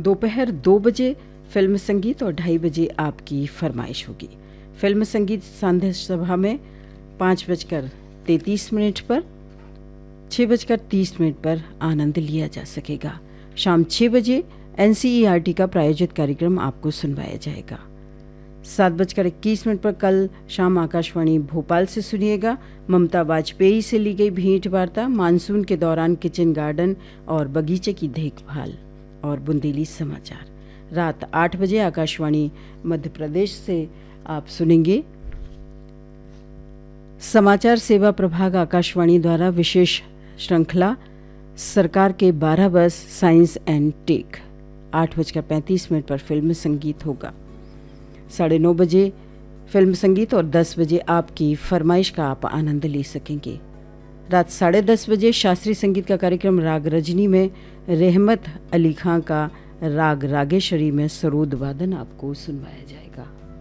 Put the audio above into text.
दोपहर 2 बजे फिल्म संगीत और 2:30 बजे आपकी फरमाइश होगी। फिल्म संगीत सांध्य सभा में 5:33 पर 6:30 पर आनंद लिया जा सकेगा। शाम 6 बजे NCERT का प्रायोजित कार्यक्रम आपको सुनवाया जाएगा। 7:21 पर कल शाम आकाशवाणी भोपाल से सुनिएगा ममता वाजपेयी से ली गई भेंट वार्ता, मानसून के दौरान किचन गार्डन और बगीचे की देखभाल और बुंदेली समाचार। रात 8 बजे आकाशवाणी मध्य प्रदेश से आप सुनेंगे समाचार सेवा प्रभाग आकाशवाणी द्वारा विशेष श्रृंखला सरकार के 12 बस साइंस एंड टेक। 8:35 पर फिल्म संगीत होगा। 9:30 बजे फिल्म संगीत और 10 बजे आपकी फरमाइश का आप आनंद ले सकेंगे। रात 10:30 बजे शास्त्रीय संगीत का कार्यक्रम राग रजनी में रहमत अली खां का राग रागेश्वरी में सरोद वादन आपको सुनवाया जाएगा।